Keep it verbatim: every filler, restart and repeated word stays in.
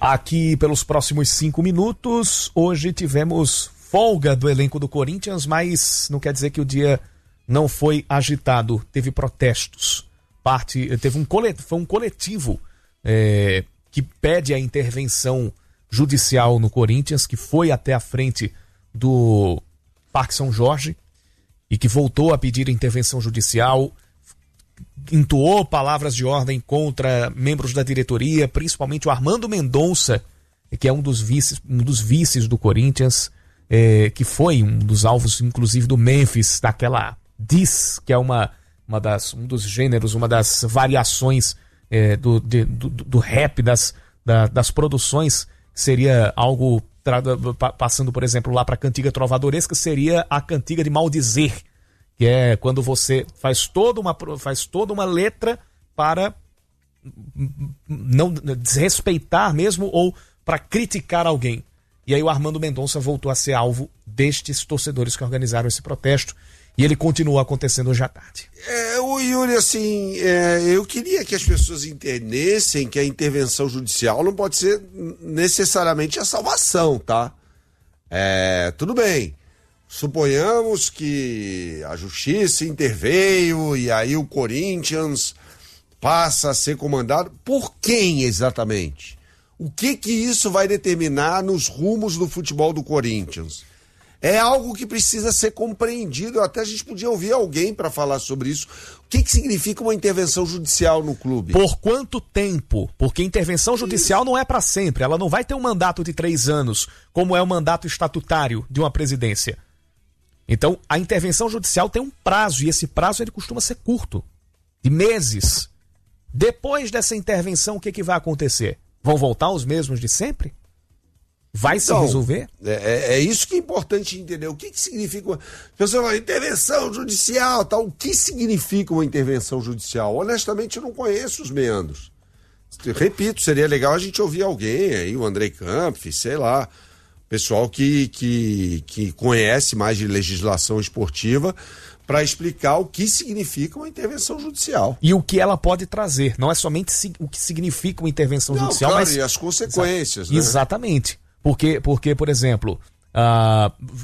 Aqui pelos próximos cinco minutos, hoje tivemos folga do elenco do Corinthians, mas não quer dizer que o dia não foi agitado. Teve protestos. Parte, teve um coletivo, foi um coletivo é, que pede a intervenção judicial no Corinthians, que foi até a frente do Parque São Jorge e que voltou a pedir intervenção judicial, entoou palavras de ordem contra membros da diretoria, principalmente o Armando Mendonça, que é um dos vices, um dos vices do Corinthians, é, que foi um dos alvos, inclusive, do Memphis, daquela diss, que é uma, uma das, um dos gêneros, uma das variações é, do, de, do, do rap, das, da, das produções, seria algo, tra- passando, por exemplo, lá para a cantiga trovadoresca, seria a cantiga de maldizer, que é quando você faz toda uma, faz toda uma letra para não desrespeitar mesmo ou para criticar alguém. E aí o Armando Mendonça voltou a ser alvo destes torcedores que organizaram esse protesto e ele continua acontecendo hoje à tarde. É, o Yuri, assim, é, eu queria que as pessoas entendessem que a intervenção judicial não pode ser necessariamente a salvação, tá? É, tudo bem. Suponhamos que a justiça interveio e aí o Corinthians passa a ser comandado por quem exatamente? O que que isso vai determinar nos rumos do futebol do Corinthians? É algo que precisa ser compreendido. Até a gente podia ouvir alguém para falar sobre isso. O que que significa uma intervenção judicial no clube? Por quanto tempo? Porque intervenção judicial não é para sempre. Ela não vai ter um mandato de três anos, como é o mandato estatutário de uma presidência. Então, a intervenção judicial tem um prazo, e esse prazo ele costuma ser curto, de meses. Depois dessa intervenção, o que, que vai acontecer? Vão voltar os mesmos de sempre? Vai então, se resolver? É, é isso que é importante entender. O que, que significa uma... Pessoal, intervenção judicial, tal. O que significa uma intervenção judicial? Honestamente, eu não conheço os meandros. Repito, seria legal a gente ouvir alguém aí, o Andrei Campos, sei lá, pessoal que, que, que conhece mais de legislação esportiva para explicar o que significa uma intervenção judicial. E o que ela pode trazer. Não é somente o que significa uma intervenção não, judicial, claro, mas... e as consequências, Exa- né? Exatamente. Porque, porque por exemplo, uh,